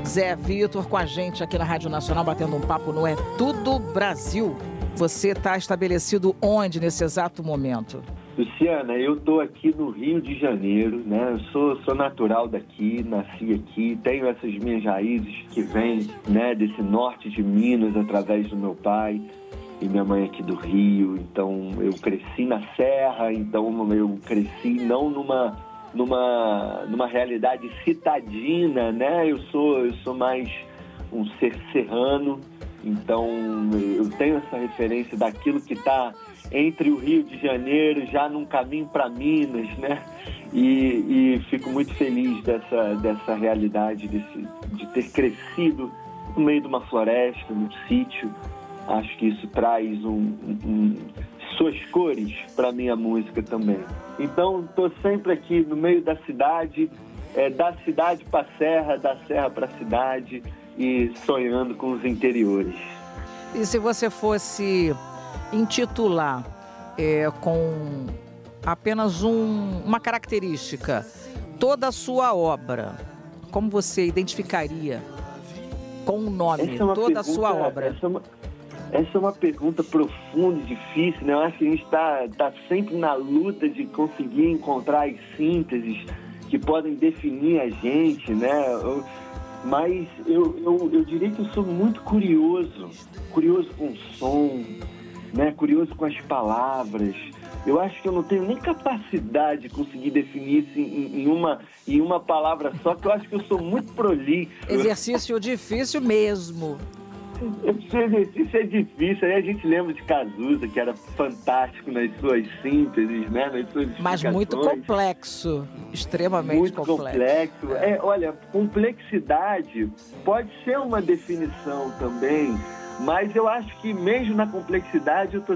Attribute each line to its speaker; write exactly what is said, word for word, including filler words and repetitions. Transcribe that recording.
Speaker 1: Zé Vitor com a gente aqui na Rádio Nacional, batendo um papo no É Tudo Brasil. Você está estabelecido onde nesse exato momento?
Speaker 2: Luciana, eu estou aqui no Rio de Janeiro, né? Eu sou, sou natural daqui, nasci aqui, tenho essas minhas raízes que vêm, né, desse norte de Minas através do meu pai e minha mãe aqui do Rio. Então eu cresci na Serra, então eu cresci não numa, numa, numa realidade citadina, né? Eu sou, eu sou mais um ser serrano, então eu tenho essa referência daquilo que está entre o Rio de Janeiro, já num caminho para Minas, né? E, e fico muito feliz dessa, dessa realidade, desse, de ter crescido no meio de uma floresta, num sítio. Acho que isso traz um, um, um, suas cores para a minha música também. Então, estou sempre aqui no meio da cidade, é, da cidade para a serra, da serra para a cidade e sonhando com os interiores.
Speaker 1: E se você fosse intitular é, com apenas um, uma característica toda a sua obra, como você identificaria com um nome
Speaker 2: Essa é uma
Speaker 1: toda
Speaker 2: pergunta,
Speaker 1: a sua obra?
Speaker 2: Essa é, uma, essa é uma pergunta profunda e difícil, né? Eu acho que a gente está tá sempre na luta de conseguir encontrar as sínteses que podem definir a gente, né? Eu, mas eu, eu, eu diria que eu sou muito curioso, curioso com o som, né? Curioso com as palavras. Eu acho que eu não tenho nem capacidade de conseguir definir isso em, em, uma, em uma palavra só, que eu acho que eu sou muito prolixo.
Speaker 1: Exercício difícil mesmo.
Speaker 2: Esse exercício é difícil. Aí a gente lembra de Cazuza, que era fantástico nas suas sínteses, né? Nas suas
Speaker 1: Mas muito complexo, extremamente
Speaker 2: muito
Speaker 1: complexo.
Speaker 2: complexo. É. É, olha, complexidade pode ser uma definição também, mas eu acho que mesmo na complexidade eu tô